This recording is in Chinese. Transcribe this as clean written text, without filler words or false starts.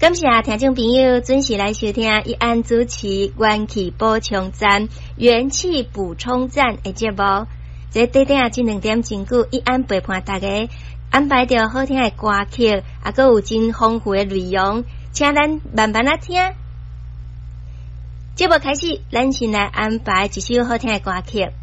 感谢听众朋友准时来收听一安主持元气补充站、元气补充站的节目。这短短这2点钟久，一安陪伴大家安排着好听的歌曲，还佫有真丰富的内容，请咱慢慢来听。节目开始，咱先来安排一首好听的歌曲。